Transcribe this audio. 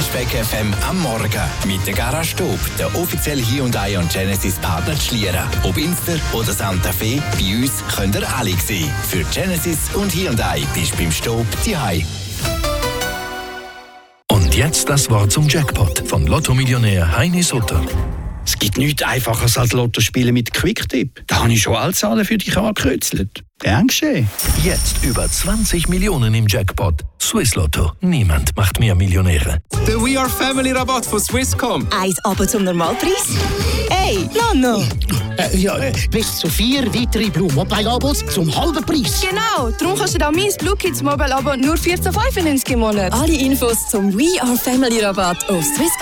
Cashback FM am Morgen mit der Garage Staub, der offizielle Hyundai und Genesis Partner Schlieren. Ob Inster oder Santa Fe, bei uns könnt ihr alle sehen. Für Genesis und Hyundai bist du beim Staub daheim. Und jetzt das Wort zum Jackpot von Lotto-Millionär Heini Sutter. Es gibt nichts Einfaches als Lottospielen mit Quicktip. Da habe ich schon alle Zahlen für dich angekreuzelt. Gern geschehen. Jetzt über 20 Millionen im Jackpot. Swiss Lotto. Niemand macht mehr Millionäre. Der We Are Family Rabatt von Swisscom. 1 Abo zum Normalpreis? Hey, Nonno! Bis zu 4 weitere Blue Mobile Abos zum halben Preis. Genau, darum kannst du da mein Blue Kids Mobile Abo nur 14,95 im Monat. Alle Infos zum We Are Family Rabatt auf Swisscom.